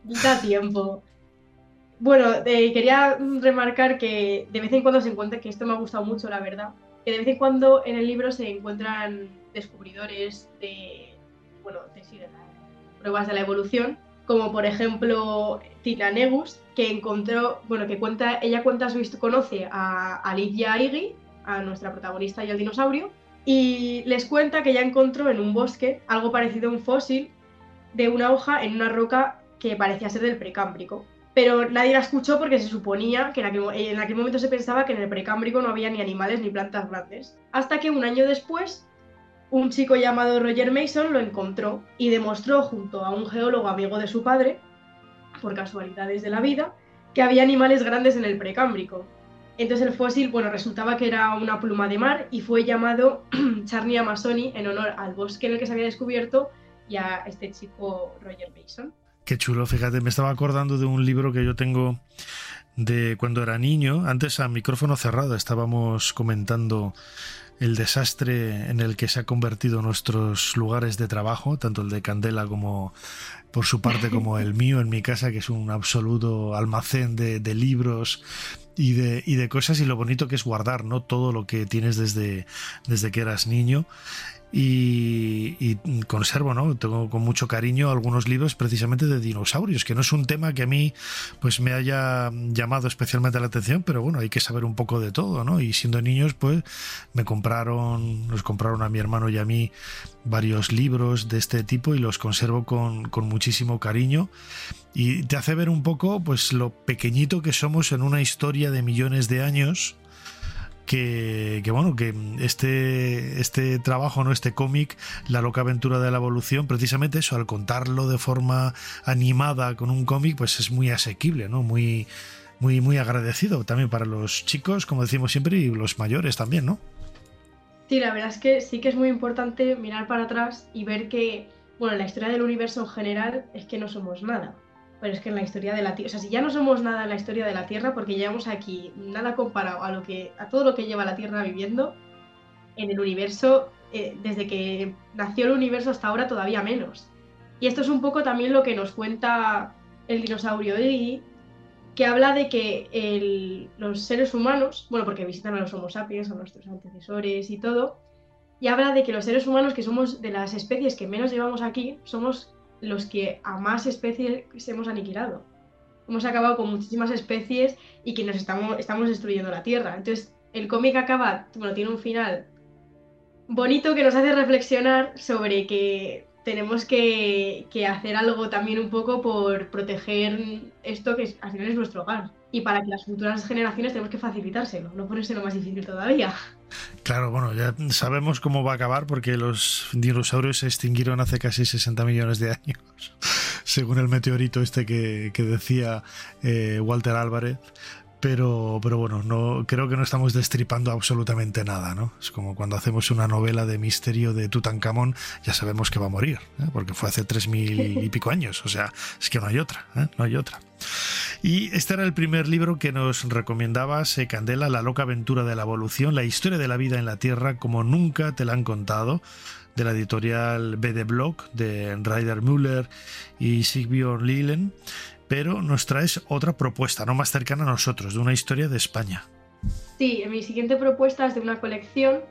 Da tiempo. Bueno, quería remarcar que de vez en cuando se encuentra, que esto me ha gustado mucho, la verdad, que de vez en cuando en el libro se encuentran descubridores de pruebas de la evolución, como por ejemplo Tina Negus, que encontró, bueno, que cuenta, ella cuenta su historia, conoce a Lidia Iggy, a nuestra protagonista y al dinosaurio, y les cuenta que ella encontró en un bosque algo parecido a un fósil de una hoja en una roca que parecía ser del Precámbrico. Pero nadie la escuchó porque se suponía que en aquel momento se pensaba que en el Precámbrico no había ni animales ni plantas grandes. Hasta que un año después, un chico llamado Roger Mason lo encontró y demostró junto a un geólogo amigo de su padre, por casualidades de la vida, que había animales grandes en el Precámbrico. Entonces el fósil, bueno, resultaba que era una pluma de mar y fue llamado Charney Amazoni en honor al bosque en el que se había descubierto y a este chico Roger Mason. Qué chulo, fíjate, me estaba acordando de un libro que yo tengo de cuando era niño. Antes a micrófono cerrado estábamos comentando el desastre en el que se ha convertido nuestros lugares de trabajo, tanto el de Candela como por su parte como el mío en mi casa, que es un absoluto almacén de libros y de cosas, y lo bonito que es guardar, ¿no? Todo lo que tienes desde que eras niño. Y conservo, ¿no? Tengo con mucho cariño algunos libros precisamente de dinosaurios, que no es un tema que a mí pues me haya llamado especialmente la atención, pero bueno, hay que saber un poco de todo, ¿no? Y siendo niños, pues nos compraron a mi hermano y a mí varios libros de este tipo y los conservo con muchísimo cariño, y te hace ver un poco pues lo pequeñito que somos en una historia de millones de años. Que este trabajo, ¿no? Este cómic, La loca aventura de la evolución, precisamente eso, al contarlo de forma animada con un cómic, pues es muy asequible, ¿no? Muy agradecido también para los chicos, como decimos siempre, y los mayores también, ¿no? Sí, la verdad es que sí que es muy importante mirar para atrás y ver que, bueno, en la historia del universo en general es que no somos nada. Pero es que en la historia de la Tierra, o sea, si ya no somos nada en la historia de la Tierra, porque llevamos aquí nada comparado a todo lo que lleva la Tierra viviendo, en el universo, desde que nació el universo hasta ahora, todavía menos. Y esto es un poco también lo que nos cuenta el dinosaurio Iggy, que habla de que los seres humanos, bueno, porque visitan a los Homo sapiens, a nuestros antecesores y todo, y habla de que los seres humanos, que somos de las especies que menos llevamos aquí, somos los que a más especies hemos aniquilado. Hemos acabado con muchísimas especies y que estamos destruyendo la Tierra. Entonces, el cómic acaba, bueno, tiene un final bonito que nos hace reflexionar sobre que tenemos que hacer algo también un poco por proteger esto que al final es nuestro hogar. Y para que las futuras generaciones tenemos que facilitárselo, no ponérselo más difícil todavía. Claro, bueno, ya sabemos cómo va a acabar porque los dinosaurios se extinguieron hace casi 60 millones de años, según el meteorito este que decía Walter Álvarez. Pero bueno, no, creo que no estamos destripando absolutamente nada, ¿no? Es como cuando hacemos una novela de misterio de Tutankamón, ya sabemos que va a morir, ¿eh? Porque fue hace 3000 y pico años, o sea, es que no hay otra, ¿eh? No hay otra. Y este era el primer libro que nos recomendabas, Candela, La loca aventura de la evolución, la historia de la vida en la Tierra como nunca te la han contado, de la editorial BD Block, de Ryder Müller y Sigbjørn Lillen. Pero nos traes otra propuesta, no más cercana a nosotros, de una historia de España. Sí, mi siguiente propuesta es de una colección,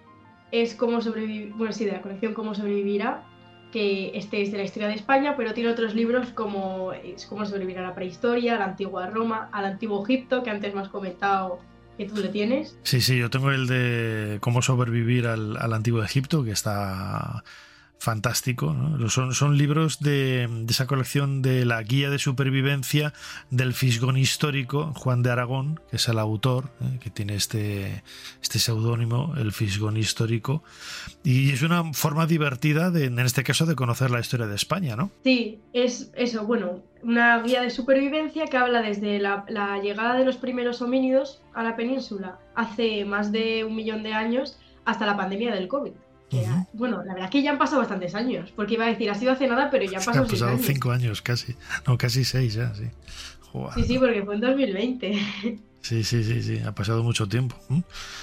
es cómo sobrevivir, bueno, sí, de la colección Cómo sobrevivirá, que este es de la historia de España, pero tiene otros libros como es cómo sobrevivir a la prehistoria, a la antigua Roma, al antiguo Egipto, que antes me has comentado que tú le tienes. Sí, yo tengo el de cómo sobrevivir al antiguo Egipto, que está fantástico, ¿no? Son libros de esa colección de la guía de supervivencia del Fisgón histórico, Juan de Aragón, que es el autor, que tiene este seudónimo, el Fisgón histórico, y es una forma divertida, en este caso, de conocer la historia de España, ¿no? Sí, es eso, bueno, una guía de supervivencia que habla desde la llegada de los primeros homínidos a la península hace más de 1 millón de años hasta la pandemia del COVID. Que, Uh-huh. bueno, la verdad es que ya han pasado bastantes años, porque iba a decir, ha sido hace nada, pero ya han Han pasado 6 pasado años. 5 años casi, no, casi 6 ya, sí. Joder, Sí, ¿no? porque fue en 2020. Sí, ha pasado mucho tiempo.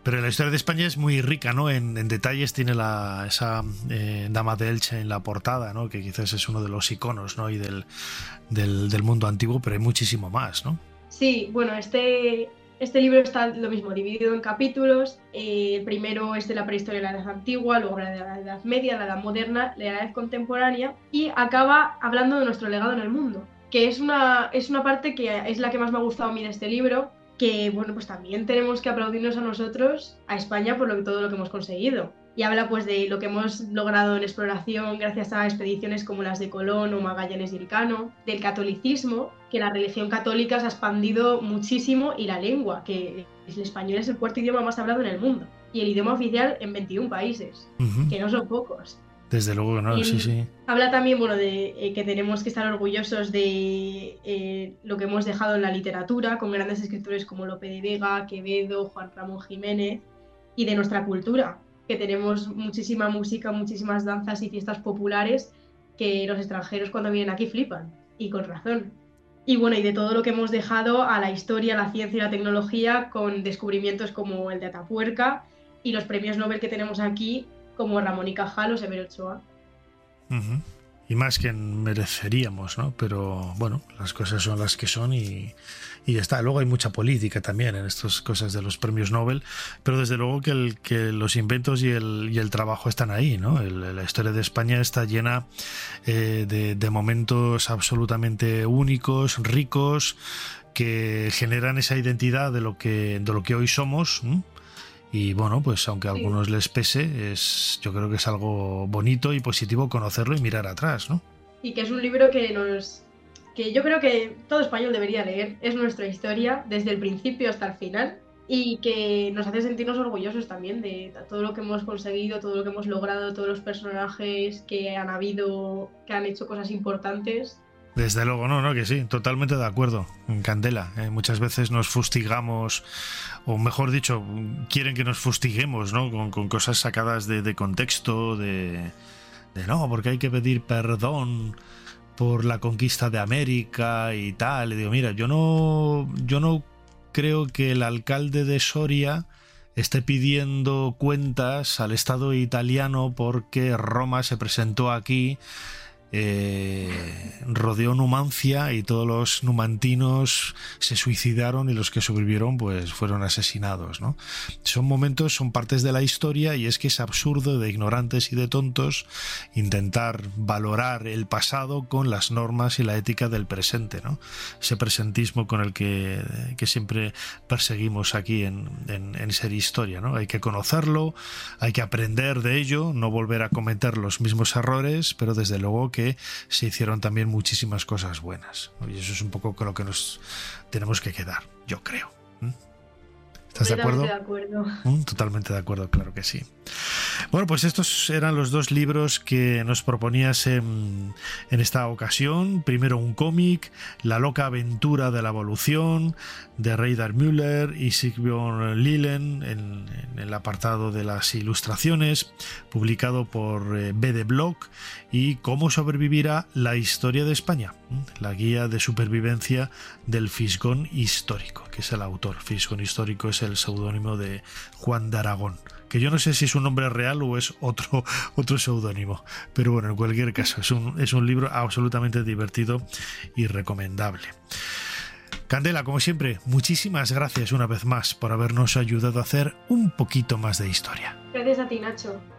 Pero la historia de España es muy rica, ¿no? En detalles tiene esa Dama de Elche en la portada, ¿no? Que quizás es uno de los iconos, ¿no? Y del mundo antiguo, pero hay muchísimo más, ¿no? Sí, bueno, este libro está lo mismo, dividido en capítulos. El primero es de la prehistoria de la Edad Antigua, luego la de la Edad Media, la Edad Moderna, la Edad Contemporánea, y acaba hablando de nuestro legado en el mundo, que es una parte que es la que más me ha gustado a mí de este libro, que bueno, pues también tenemos que aplaudirnos a nosotros, a España, por todo lo que hemos conseguido. Y habla pues de lo que hemos logrado en exploración gracias a expediciones como las de Colón o Magallanes y Elcano, del catolicismo, que la religión católica se ha expandido muchísimo, y la lengua, que el español es el cuarto idioma más hablado en el mundo y el idioma oficial en 21 países, que no son pocos. Desde luego que no, sí. Habla también, bueno, de que tenemos que estar orgullosos de lo que hemos dejado en la literatura, con grandes escritores como Lope de Vega, Quevedo, Juan Ramón Jiménez, y de nuestra cultura, que tenemos muchísima música, muchísimas danzas y fiestas populares que los extranjeros cuando vienen aquí flipan, y con razón. Y bueno, y de todo lo que hemos dejado a la historia, la ciencia y la tecnología, con descubrimientos como el de Atapuerca y los premios Nobel que tenemos aquí, como Ramón y Cajal o Severo Ochoa. Y más que mereceríamos, ¿no? Pero bueno, las cosas son las que son y ya está. Luego hay mucha política también en estas cosas de los premios Nobel, pero desde luego que los inventos y el trabajo están ahí, ¿no? La historia de España está llena de momentos absolutamente únicos, ricos, que generan esa identidad de lo que hoy somos, ¿no? Y bueno, pues aunque a algunos les pese, yo creo que es algo bonito y positivo conocerlo y mirar atrás, ¿no? Y que es un libro que yo creo que todo español debería leer. Es nuestra historia desde el principio hasta el final, y que nos hace sentirnos orgullosos también de todo lo que hemos conseguido, todo lo que hemos logrado, todos los personajes que han habido, que han hecho cosas importantes. Desde luego, no, que sí, totalmente de acuerdo, Candela. Muchas veces nos fustigamos, o mejor dicho, quieren que nos fustiguemos, ¿no? Con cosas sacadas de contexto, de no, porque hay que pedir perdón por la conquista de América y tal. Y digo, mira, yo no creo que el alcalde de Soria esté pidiendo cuentas al Estado italiano porque Roma se presentó aquí, rodeó Numancia y todos los numantinos se suicidaron y los que sobrevivieron pues fueron asesinados, ¿no? Son partes de la historia, y es que es absurdo de ignorantes y de tontos intentar valorar el pasado con las normas y la ética del presente, ¿no? Ese presentismo con el que siempre perseguimos aquí en Ser Historia, ¿no? Hay que conocerlo, hay que aprender de ello, no volver a cometer los mismos errores, pero desde luego que se hicieron también muchísimas cosas buenas, ¿no? Y eso es un poco con lo que nos tenemos que quedar, yo creo. ¿Estás de acuerdo? Totalmente de acuerdo, claro que sí. Bueno, pues estos eran los dos libros que nos proponías en esta ocasión. Primero un cómic, La loca aventura de la evolución, de Reidar Müller y Sigbjörn Lillen, en el apartado de las ilustraciones, publicado por BD Blog, y Cómo sobrevivirá la historia de España, la guía de supervivencia del Fisgón histórico, que es el autor. Fisgón histórico es el seudónimo de Juan de Aragón, que yo no sé si es un nombre real o es otro seudónimo, pero bueno, en cualquier caso es un libro absolutamente divertido y recomendable. Candela, como siempre, muchísimas gracias una vez más por habernos ayudado a hacer un poquito más de historia. Gracias a ti, Nacho.